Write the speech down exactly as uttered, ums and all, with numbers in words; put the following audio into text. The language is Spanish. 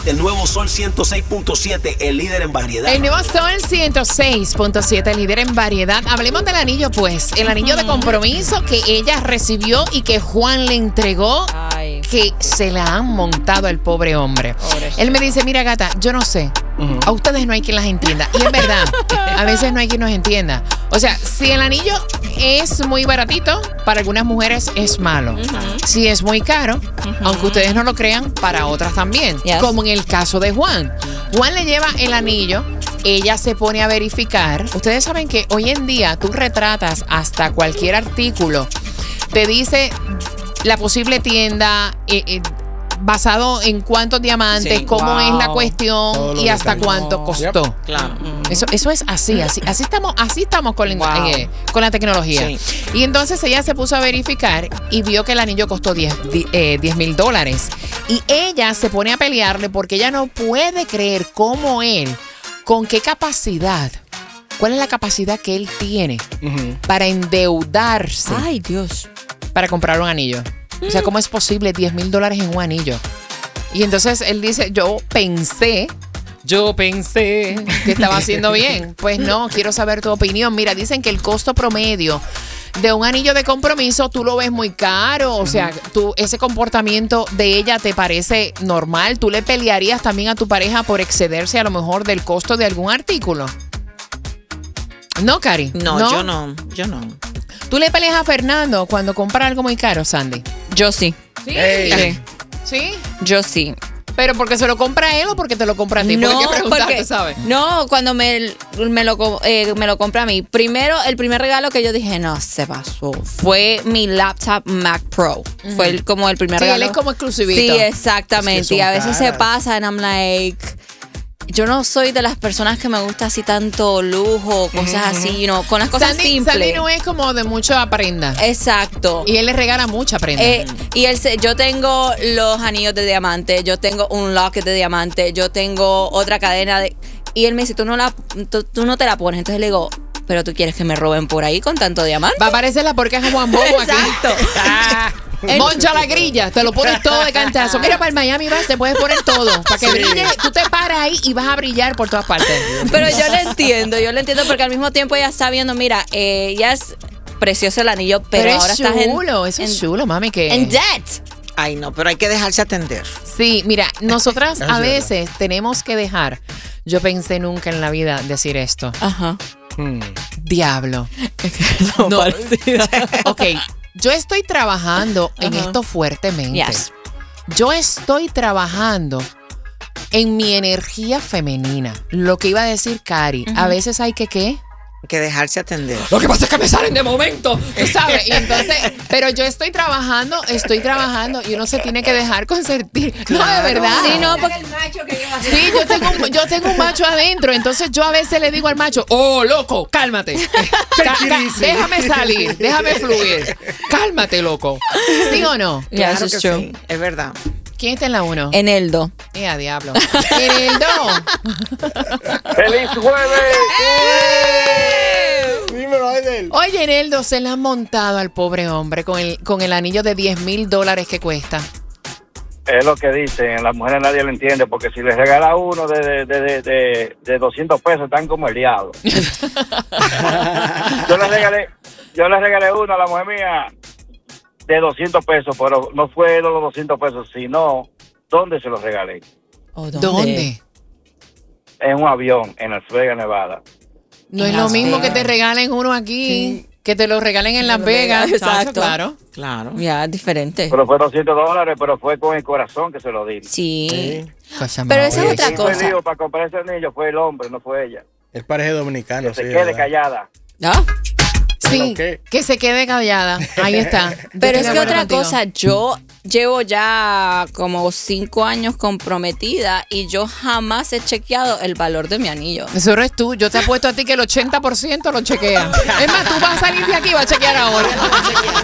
del nuevo Sol ciento seis punto siete, el líder en variedad. El nuevo Sol ciento seis punto siete, el líder en variedad. Hablemos del anillo, pues. El anillo de compromiso que ella recibió y que Juan le entregó. Ay, que se la han montado al pobre hombre. Pobre Él me dice, mira, gata, yo no sé. Uh-huh. A ustedes no hay quien las entienda. Y es verdad, a veces no hay quien nos entienda. O sea, si el anillo es muy baratito, para algunas mujeres es malo. Uh-huh. Si es muy caro, uh-huh. aunque ustedes no lo crean, para otras también. Yes. Como en el caso de Juan. Juan le lleva el anillo, ella se pone a verificar. Ustedes saben que hoy en día tú retratas hasta cualquier artículo. Te dice la posible tienda, eh, eh, basado en cuántos diamantes, sí, cómo wow. es la cuestión y hasta cuánto costó. Yep. Claro. Eso, eso es así, así, así estamos, así estamos con, wow. eh, con la tecnología. Sí. Y entonces ella se puso a verificar y vio que el anillo costó diez mil dólares. Y ella se pone a pelearle porque ella no puede creer cómo él, con qué capacidad, cuál es la capacidad que él tiene uh-huh. para endeudarse. Ay, Dios. Para comprar un anillo. O sea, ¿cómo es posible diez mil dólares en un anillo? Y entonces él dice, yo pensé, yo pensé que estaba haciendo bien. Pues no, quiero saber tu opinión. Mira, dicen que el costo promedio de un anillo de compromiso, tú lo ves muy caro. O sea, tú, ese comportamiento de ella te parece normal. ¿Tú le pelearías también a tu pareja por excederse a lo mejor del costo de algún artículo? No, Cari. No, no, yo no, yo no. ¿Tú le peleas a Fernando cuando compra algo muy caro, Sandy? Yo sí. ¿Sí? Hey. ¿Sí? Yo sí. ¿Pero porque se lo compra él o porque te lo compra a ti? No, porque porque, ¿sabes? No, cuando me, me, lo, eh, me lo compra a mí. Primero, el primer regalo que yo dije, no, se pasó, fue mi laptop Mac Pro. Uh-huh. Fue el, como el primer sí, regalo. Sí, él es como exclusivito. Sí, exactamente. Es que y a veces caras. se pasa and I'm like... Yo no soy de las personas que me gusta así tanto lujo, cosas uh-huh. así, you know, con las cosas Sandy, simples. Sandy no es como de mucha prenda. Exacto. Y él le regala mucha prenda. Eh, y él se, yo tengo los anillos de diamante, yo tengo un locket de diamante, yo tengo otra cadena de... Y él me dice, tú no, la, tú, tú no te la pones. Entonces le digo, pero tú quieres que me roben por ahí con tanto diamante. Va a aparecer la porqueja Juan Bobo aquí. Exacto. Moncha la grilla, te lo pones todo de cantazo. Mira, para el Miami vas, te puedes poner todo. Para que sí. brille, tú te paras ahí y vas a brillar por todas partes. Pero yo lo entiendo, yo lo entiendo porque al mismo tiempo ella está viendo, mira, eh, ella es precioso el anillo, pero, pero ahora es estás en... chulo, eso es chulo, mami, que... En debt. Ay, no, pero hay que dejarse atender. Sí, mira, nosotras a veces tenemos que dejar. Yo pensé nunca en la vida decir esto. Ajá. Hmm. Diablo. No. Ok. Yo estoy trabajando en uh-huh. esto fuertemente. Yes. Yo estoy trabajando en mi energía femenina. Lo que iba a decir Cari, uh-huh. a veces hay que ¿qué? Que dejarse atender. Lo que pasa es que me salen de momento, tú sabes. Y entonces, pero yo estoy trabajando, estoy trabajando y uno se tiene que dejar consentir. Claro. No, de verdad. Sí, no, porque el macho que yo sí, yo tengo, un, yo tengo un macho adentro. Entonces yo a veces le digo al macho, oh, loco, cálmate. Ca- ca- déjame salir, déjame fluir. Cálmate, loco. ¿Sí o no? Claro yes, que true. sí, es verdad. ¿Quién está en la uno? Eneldo. Eh, a diablo. Eneldo. ¡Feliz jueves! ¡Eh! Dímelo, Edel. Oye, Eneldo, se le han montado al pobre hombre con el, con el anillo de diez mil dólares que cuesta. Es lo que dicen, las mujeres nadie lo entiende, porque si les regala uno de, de, de, de, de doscientos pesos, están como el diablo. yo le regalé, yo le regalé uno a la mujer mía de doscientos pesos, pero no fue los doscientos pesos, sino ¿dónde se los regalé? Oh, ¿dónde? ¿Dónde? En un avión, en Las Vegas, Nevada. No es lo mismo que te regalen uno aquí, sí. que te lo regalen en Las Vegas. Exacto. Claro. Claro. Ya, diferente. Pero fue doscientos dólares, pero fue con el corazón que se lo di. Sí. sí. Pero esa es otra quien cosa. fue lío para comprar ese anillo fue el hombre, no fue ella. Es pareja dominicano. Que se sí, quede ¿verdad? callada. ¿Ah? Sí, que se quede callada. Ahí está. Pero es que otra contigo. cosa, yo llevo ya como cinco años comprometida y yo jamás he chequeado el valor de mi anillo. Eso eres tú. Yo te apuesto a ti que el ochenta por ciento lo chequea. Es más, tú vas a salir de aquí y vas a chequear ahora.